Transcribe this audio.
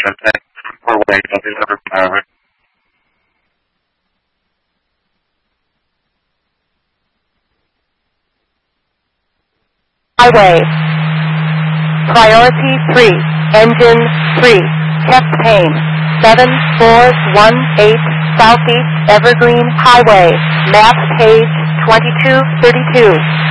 contact 4-way, nothing ever power. Highway. Priority 3. Engine 3. Test pane. 7418 Southeast Evergreen Highway. Map page 2232.